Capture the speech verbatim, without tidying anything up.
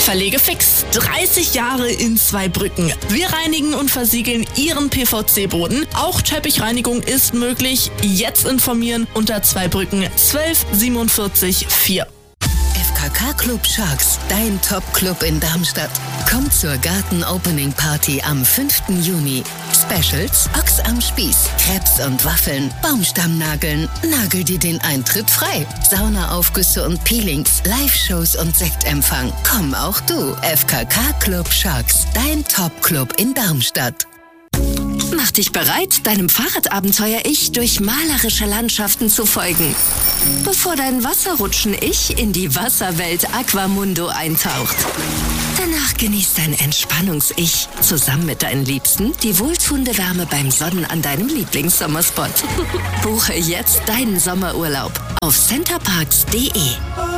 Verlegefix. dreißig Jahre in Zweibrücken. Wir reinigen und versiegeln Ihren P V C-Boden. Auch Teppichreinigung ist möglich. Jetzt informieren unter Zweibrücken zwölf siebenundvierzig vier. F K K Club Sharks, dein Top-Club in Darmstadt. Komm zur Garten-Opening-Party am fünften Juni. Specials: Ochs am Spieß, Crepes und Waffeln, Baumstammnageln. Nagel dir den Eintritt frei. Saunaaufgüsse und Peelings, Live-Shows und Sektempfang. Komm auch du. F K K Club Sharks, dein Top-Club in Darmstadt. Mach dich bereit, deinem Fahrradabenteuer-Ich durch malerische Landschaften zu folgen, bevor dein Wasserrutschen-Ich in die Wasserwelt Aquamundo eintaucht. Danach genießt dein Entspannungs-Ich zusammen mit deinen Liebsten die wohltuende Wärme beim Sonnen an deinem Lieblingssommerspot. Buche jetzt deinen Sommerurlaub auf centerparks punkt de.